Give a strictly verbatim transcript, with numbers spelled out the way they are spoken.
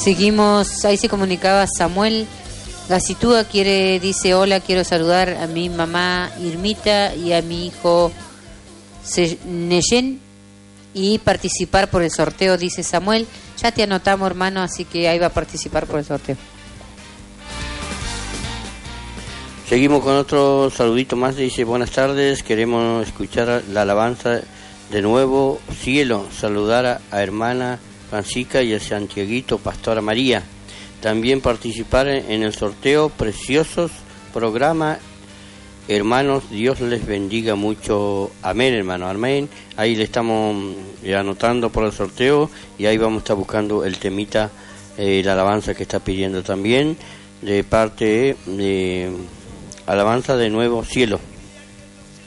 Seguimos, ahí se comunicaba Samuel Gacitúa, quiere, dice, hola, quiero saludar a mi mamá Irmita y a mi hijo Neyen y participar por el sorteo, dice Samuel. Ya te anotamos, hermano, así que ahí va a participar por el sorteo. Seguimos con otro saludito más, dice, buenas tardes, queremos escuchar la alabanza de nuevo, cielo, saludar a, a hermana Francisca y a Santiaguito, Pastora María. También participar en el sorteo, preciosos programa, hermanos, Dios les bendiga mucho, amén, hermano, amén. Ahí le estamos anotando por el sorteo y ahí vamos a estar buscando el temita, eh, la alabanza que está pidiendo también, de parte de alabanza de nuevo, cielo.